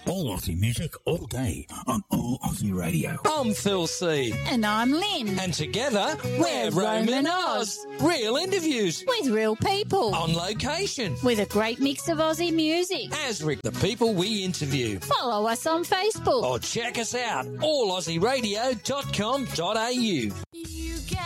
All Aussie music, all day, on All Aussie Radio. I'm Phil C. And I'm Lynn. And together, we're Roman Oz. Real interviews. With real people. On location. With a great mix of Aussie music. As Rick, the people we interview. Follow us on Facebook. Or check us out, allaussieradio.com.au.